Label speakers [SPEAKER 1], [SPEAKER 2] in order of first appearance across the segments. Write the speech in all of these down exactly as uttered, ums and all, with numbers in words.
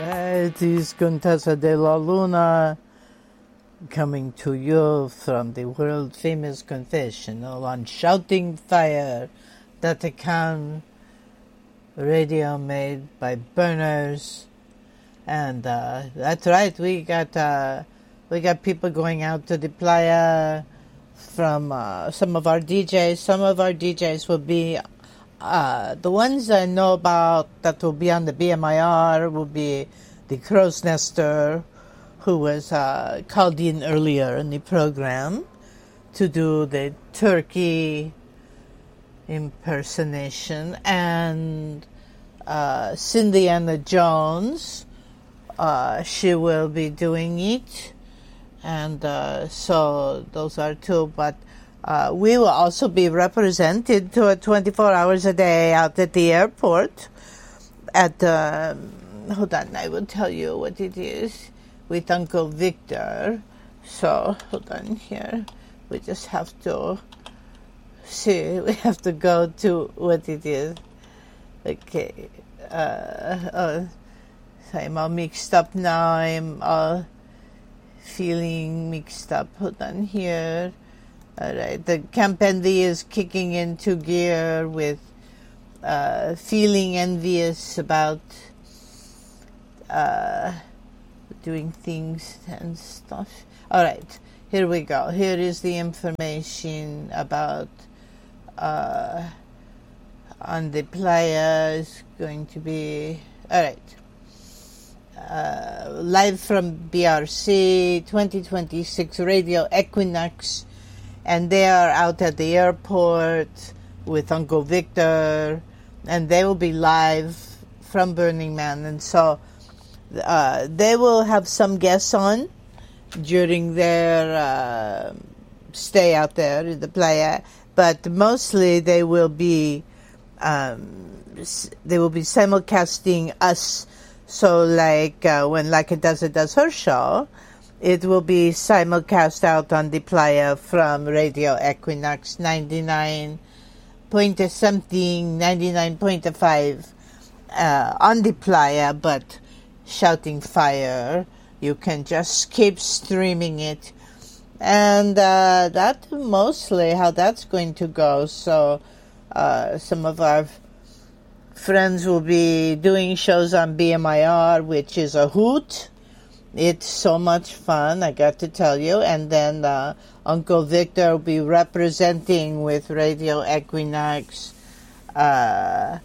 [SPEAKER 1] It is Contessa de la Luna coming to you from the world-famous confessional on Shouting Fire dot com, radio made by Burners. And uh, that's right, we got uh, we got people going out to the playa from uh, some of our D Js. Some of our D Js will be uh, the ones I know about that will be on the B M I R will be the Crow's Nester, who was uh, called in earlier in the program to do the turkey impersonation, and uh, Cindy Anna Jones, uh, she will be doing it, and uh, so those are two, but uh, we will also be represented to twenty-four hours a day out at the airport at uh, hold on, I will tell you what it is, with Uncle Victor. So, hold on here. We just have to see. We have to go to what it is. Okay. Uh, uh, I'm all mixed up now. I'm all feeling mixed up. Hold on here. All right. The Campendi is kicking into gear with uh, feeling envious about Uh, doing things and stuff. All right, here we go. Here is the information about uh, on the playa is going to be, all right. Uh, live from B R C twenty twenty-six Radio Equinox, and they are out at the airport with Uncle Victor, and they will be live from Burning Man, and so Uh, they will have some guests on during their uh, stay out there in the playa, but mostly they will be um, they will be simulcasting us. So, like uh, when Like It Does It does her show, it will be simulcast out on the playa from Radio Equinox ninety-nine point something, ninety-nine point five uh, on the playa, but Shouting Fire, you can just keep streaming it, and uh, that's mostly how that's going to go. So uh, some of our friends will be doing shows on B M I R, which is a hoot. It's so much fun, I got to tell you. And then uh, Uncle Victor will be representing with Radio Equinox uh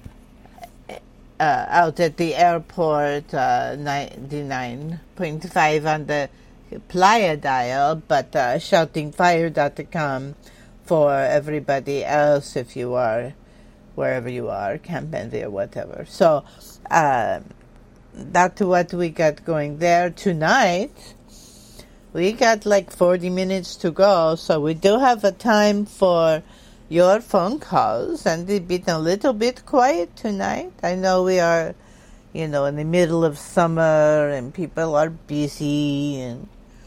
[SPEAKER 1] Uh, out at the airport, uh, ninety-nine point five on the playa dial, but uh, shouting fire dot com for everybody else if you are wherever you are, Campendi or whatever. So uh, that's what we got going there tonight. We got like forty minutes to go, so we do have a time for your phone calls, and it's been a little bit quiet tonight. I know we are, you know, in the middle of summer and people are busy and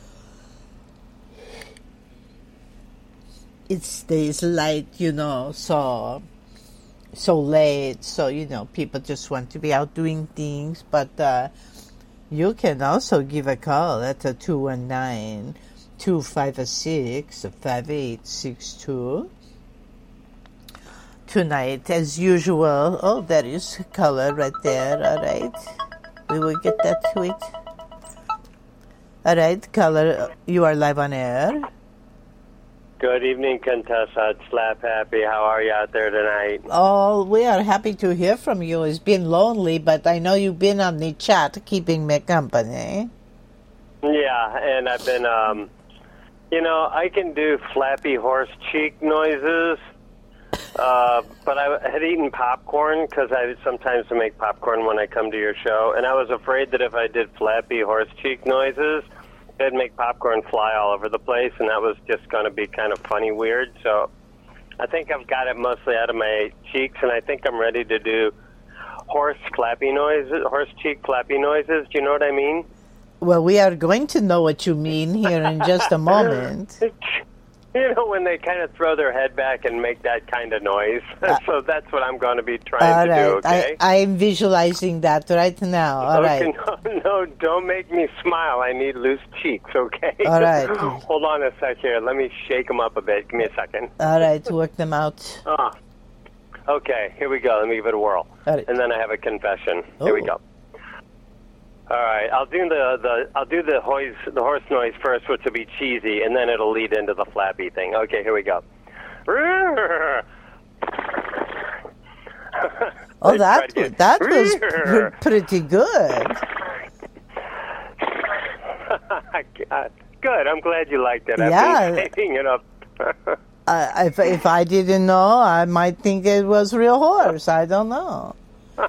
[SPEAKER 1] it stays light, you know, so so late. So, you know, people just want to be out doing things. But uh, you can also give a call at a two one nine, two five six, five eight six two. Tonight, as usual. Oh, there is color right there. All right. We will get that tweet. All right, color, you are live on air.
[SPEAKER 2] Good evening, Contessa. It's Slap Happy. How are you out there tonight?
[SPEAKER 1] Oh, we are happy to hear from you. It's been lonely, but I know you've been on the chat keeping me company.
[SPEAKER 2] Yeah, and I've been, um, you know, I can do flappy horse cheek noises. Uh, but I had eaten popcorn because I sometimes make popcorn when I come to your show, and I was afraid that if I did flappy horse cheek noises, it'd make popcorn fly all over the place, and that was just going to be kind of funny weird. So I think I've got it mostly out of my cheeks, and I think I'm ready to do horse clappy noises, horse cheek clappy noises. Do you know what I mean?
[SPEAKER 1] Well, we are going to know what you mean here in just a moment.
[SPEAKER 2] You know, when they kind of throw their head back and make that kind of noise. Uh, so that's what I'm going to be trying
[SPEAKER 1] all
[SPEAKER 2] to
[SPEAKER 1] right.
[SPEAKER 2] do, okay?
[SPEAKER 1] I, I'm visualizing that right now. All
[SPEAKER 2] okay,
[SPEAKER 1] right.
[SPEAKER 2] no, don't make me smile. I need loose cheeks, okay?
[SPEAKER 1] All right.
[SPEAKER 2] Hold on a sec here. Let me shake them up a bit. Give me a second.
[SPEAKER 1] All right, work them out.
[SPEAKER 2] Ah. Okay, here we go. Let me give it a whirl.
[SPEAKER 1] All right.
[SPEAKER 2] And then I have a confession.
[SPEAKER 1] Oh.
[SPEAKER 2] Here we go. All right, I'll do the, the I'll do the horse the horse noise first, which will be cheesy, and then it'll lead into the flappy thing. Okay, here we go.
[SPEAKER 1] Oh, that that was pr- pretty good.
[SPEAKER 2] Good. I'm glad you liked it.
[SPEAKER 1] Yeah.
[SPEAKER 2] I've been saving it up.
[SPEAKER 1] Uh, if if I didn't know, I might think it was real horse. I don't know.
[SPEAKER 2] uh,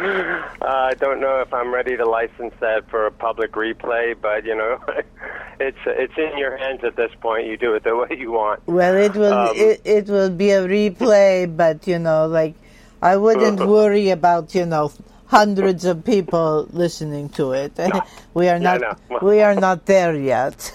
[SPEAKER 2] I don't know if I'm ready to license that for a public replay, but you know, it's it's in your hands at this point. You do it the way you want.
[SPEAKER 1] Well, it will
[SPEAKER 2] Um,
[SPEAKER 1] it, it will be a replay, but you know, like I wouldn't worry about you know hundreds of people listening to it.
[SPEAKER 2] No.
[SPEAKER 1] We are
[SPEAKER 2] Yeah,
[SPEAKER 1] not
[SPEAKER 2] no.
[SPEAKER 1] we are not there yet.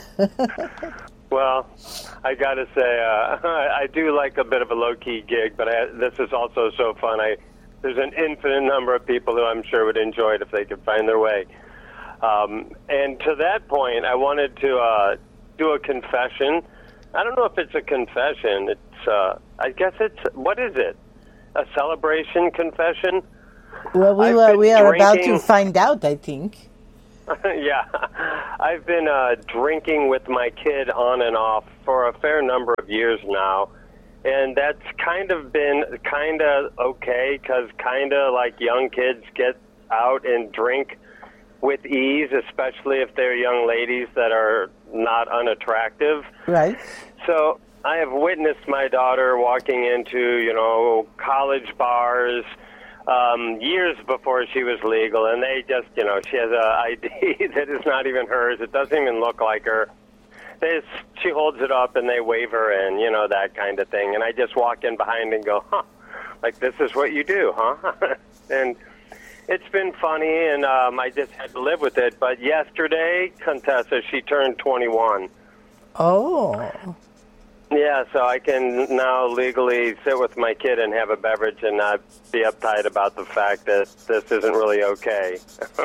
[SPEAKER 2] Well, I got to say, uh, I do like a bit of a low-key gig, but I, this is also so fun. I There's an infinite number of people who I'm sure would enjoy it if they could find their way. Um, and to that point, I wanted to uh, do a confession. I don't know if it's a confession. It's, uh, I guess it's, what is it? A celebration confession?
[SPEAKER 1] Well, we
[SPEAKER 2] I've
[SPEAKER 1] were
[SPEAKER 2] been
[SPEAKER 1] we are about to
[SPEAKER 2] drinking-
[SPEAKER 1] find out, I think.
[SPEAKER 2] Yeah. I've been uh, drinking with my kid on and off for a fair number of years now. And that's kind of been kind of okay because kind of like young kids get out and drink with ease, especially if they're young ladies that are not unattractive.
[SPEAKER 1] Right.
[SPEAKER 2] So I have witnessed my daughter walking into, you know, college bars um, years before she was legal, and they just, you know, she has a I D that is not even hers. It doesn't even look like her. They, she holds it up and they wave her in, you know, that kind of thing. And I just walk in behind and go, huh, like this is what you do, huh? And it's been funny, and um, I just had to live with it. But yesterday, Contessa, she turned twenty-one.
[SPEAKER 1] Oh.
[SPEAKER 2] Yeah, so I can now legally sit with my kid and have a beverage and not be uptight about the fact that this isn't really okay.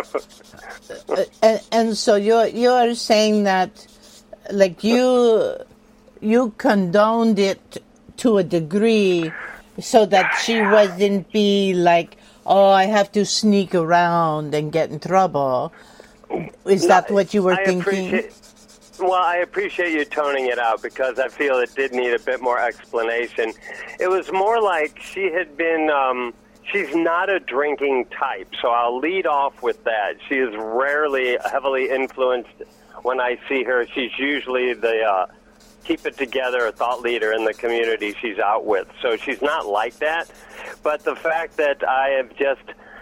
[SPEAKER 1] Uh, and, and so you're you're saying that, like you you condoned it to a degree, so that she wouldn't be like, oh, I have to sneak around and get in trouble. Is
[SPEAKER 2] No,
[SPEAKER 1] that what you were
[SPEAKER 2] I
[SPEAKER 1] thinking?
[SPEAKER 2] appreciate- Well, I appreciate you toning it out because I feel it did need a bit more explanation. It was more like she had been, um, she's not a drinking type, so I'll lead off with that. She is rarely heavily influenced when I see her. She's usually the uh, keep it together thought leader in the community she's out with. So she's not like that. But the fact that I have just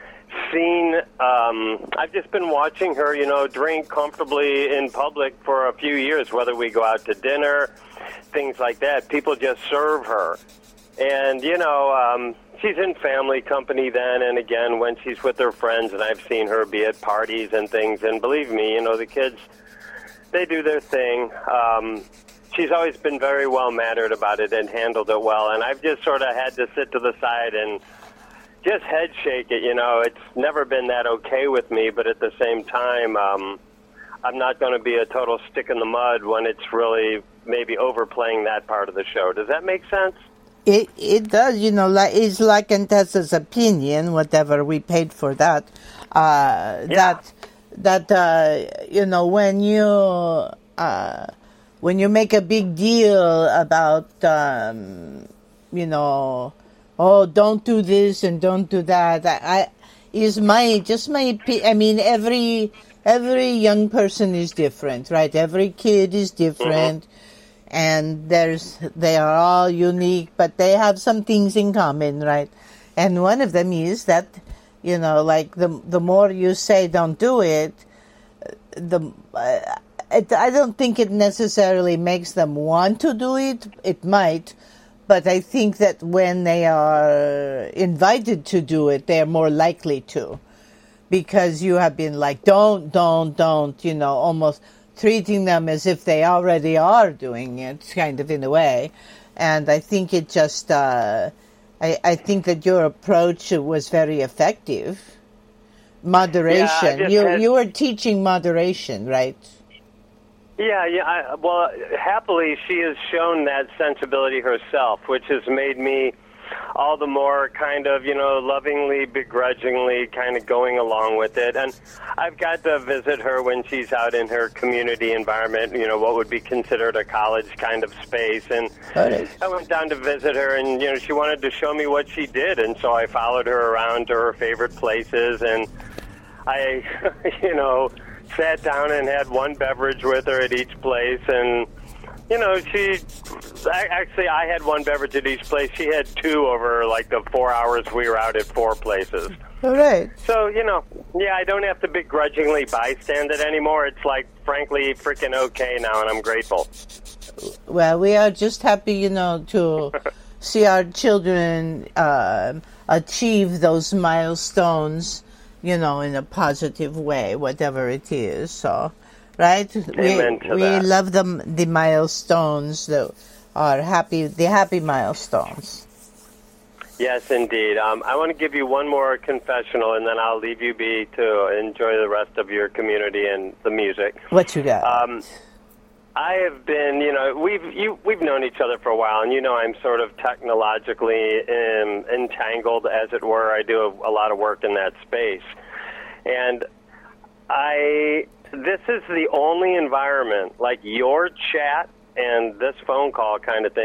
[SPEAKER 2] seen, um, I've just been watching her, you know, drink comfortably in public for a few years, whether we go out to dinner, things like that. People just serve her. And, you know, um, she's in family company then and again when she's with her friends, and I've seen her be at parties and things. And believe me, you know, the kids, they do their thing. Um, she's always been very well-mannered about it and handled it well. And I've just sort of had to sit to the side and just head shake it, you know. It's never been that okay with me, but at the same time, um, I'm not going to be a total stick in the mud when it's really maybe overplaying that part of the show. Does that make sense?
[SPEAKER 1] It it does, you know, like it's like Contessa's opinion, whatever we paid for that. Uh,
[SPEAKER 2] Yeah.
[SPEAKER 1] That that uh, you know, when you uh, when you make a big deal about um, you know, oh, don't do this and don't do that. I, I is my just my. I mean, every every young person is different, right? Every kid is different, mm-hmm. and there's they are all unique, but they have some things in common, right? And one of them is that, you know, like the the more you say don't do it, the uh, it, I don't think it necessarily makes them want to do it. It might. But I think that when they are invited to do it, they're more likely to. Because you have been like, don't, don't, don't, you know, almost treating them as if they already are doing it, kind of in a way. And I think it just, uh, I, I think that your approach was very effective. moderation.
[SPEAKER 2] just
[SPEAKER 1] you
[SPEAKER 2] had-
[SPEAKER 1] you were teaching moderation, right?
[SPEAKER 2] Yeah, yeah. I, well, happily, she has shown that sensibility herself, which has made me all the more kind of, you know, lovingly, begrudgingly kind of going along with it. And I've got to visit her when she's out in her community environment, you know, what would be considered a college kind of space. And
[SPEAKER 1] Right.
[SPEAKER 2] I went down to visit her, and, you know, she wanted to show me what she did. And so I followed her around to her favorite places, and I, you know, sat down and had one beverage with her at each place, and you know, she I, actually I had one beverage at each place. She had two over like the four hours we were out at four places.
[SPEAKER 1] All right.
[SPEAKER 2] So you know, yeah, I don't have to begrudgingly bystand it anymore. It's like frankly freaking okay now, and I'm grateful.
[SPEAKER 1] Well, we are just happy, you know, to see our children uh, achieve those milestones, you know, in a positive way, whatever it is. So, right?
[SPEAKER 2] Amen
[SPEAKER 1] we
[SPEAKER 2] to
[SPEAKER 1] we
[SPEAKER 2] that.
[SPEAKER 1] love them, the milestones that are happy, the happy milestones.
[SPEAKER 2] Yes, indeed. Um, I want to give you one more confessional, and then I'll leave you be to enjoy the rest of your community and the music.
[SPEAKER 1] What you got?
[SPEAKER 2] Um, I have been, you know, we've you, we've known each other for a while, and you know I'm sort of technologically um, entangled, as it were. I do a, a lot of work in that space, and I this is the only environment like your chat and this phone call kind of thing